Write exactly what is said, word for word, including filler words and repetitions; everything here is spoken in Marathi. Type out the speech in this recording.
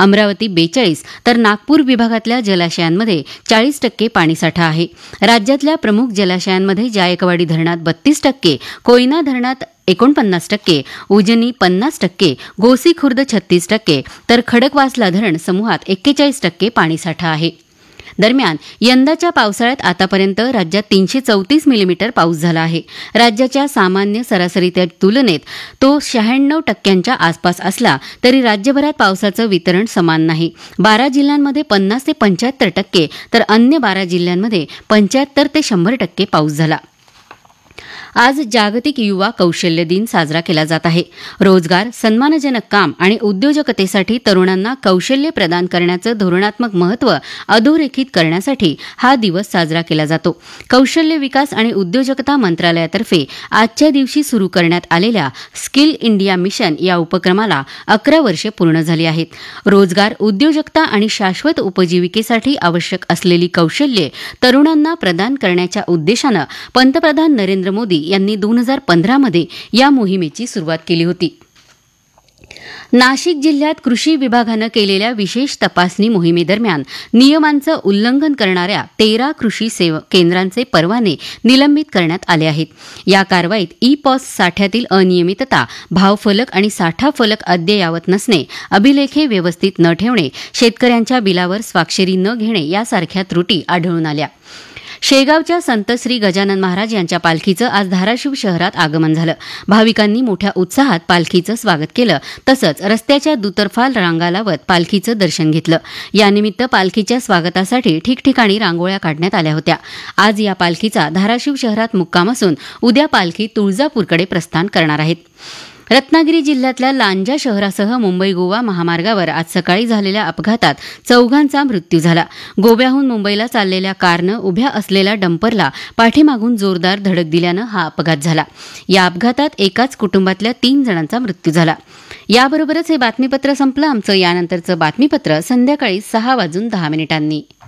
अमरावती बेचाळीस तर नागपूर विभागातल्या जलाशयांमध्ये चाळीस टक्के पाणीसाठा आहे. राज्यातल्या प्रमुख जलाशयांमध्ये जायकवाडी धरणात बत्तीस टक्के, कोयना धरणात एकोणपन्नास टक्के, उजनी पन्नास टक्के, गोसी खुर्द छत्तीस टक्के तर खडकवासला धरण समूहात एक्केचाळीस टक्के पाणीसाठा आहे. दरम्यान यंदाच्या पावसाळ्यात आतापर्यंत राज्यात तीनशे चौतीस मिलीमीटर पाऊस झाला आहे. राज्याच्या सामान्य सरासरीच्या तुलनेत तो शहाण्णव टक्क्यांच्या आसपास असला तरी राज्यभरात पावसाचं वितरण समान नाही. बारा जिल्ह्यांमध्ये पन्नास ते पंच्याहत्तर टक्के तर अन्य बारा जिल्ह्यांमध्ये पंच्याहत्तर ते शंभर टक्के पाऊस झाला. आज जागतिक युवा कौशल्य दिन साजरा केला जात आहे. रोजगार, सन्मानजनक काम आणि उद्योजकतेसाठी तरुणांना कौशल्य प्रदान करण्याचं धोरणात्मक महत्त्व अधोरेखित करण्यासाठी हा दिवस साजरा केला जातो. कौशल्य विकास आणि उद्योजकता मंत्रालयातर्फे आजच्या दिवशी सुरू करण्यात आलेल्या स्किल इंडिया मिशन या उपक्रमाला अकरा वर्षे पूर्ण झाली आहेत. रोजगार, उद्योजकता आणि शाश्वत उपजीविकेसाठी आवश्यक असलेली कौशल्ये तरुणांना प्रदान करण्याच्या उद्देशानं पंतप्रधान नरेंद्र मोदी यांनी दोन हजार पंधरामध्ये या मोहिमेची सुरुवात केली होती. नाशिक जिल्ह्यात कृषी विभागानं केलेल्या विशेष तपासणी मोहिमेदरम्यान नियमांचं उल्लंघन करणाऱ्या तेरा कृषी सेवा केंद्रांचे परवाने निलंबित करण्यात आले आहेत. या कारवाईत ई पॉस साठ्यातील अनियमितता, भावफलक आणि साठा फलक अद्ययावत नसणे, अभिलेखे व्यवस्थित न ठेवणे, शेतकऱ्यांच्या बिलावर स्वाक्षरी न घेणे यासारख्या त्रुटी आढळून आल्या. शेगावच्या संत श्री गजानन महाराज यांच्या पालखीचं आज धाराशिव शहरात आगमन झालं. भाविकांनी मोठ्या उत्साहात पालखीचं स्वागत केलं, तसंच रस्त्याच्या दुतर्फा रांगा लावत पालखीचं दर्शन घेतलं. यानिमित्त पालखीच्या स्वागतासाठी ठिकठिकाणी रांगोळ्या काढण्यात आल्या होत्या. आज या पालखीचा धाराशिव शहरात मुक्काम असून उद्या पालखी तुळजापूरकडे प्रस्थान करणार आहेत. रत्नागिरी जिल्ह्यातल्या लांजा शहरासह मुंबई गोवा महामार्गावर आज सकाळी झालेल्या अपघातात चौघांचा मृत्यू झाला. गोव्याहून मुंबईला चाललेल्या कारनं उभ्या असलेल्या डंपरला पाठीमागून जोरदार धडक दिल्यानं हा अपघात झाला. या अपघातात एकाच कुटुंबातल्या तीन जणांचा मृत्यू झाला. याबरोबरच हे बातमीपत्र संपलं. आमचं यानंतरचं बातमीपत्र संध्याकाळी सहा वाजून दहा मिनिटांनी.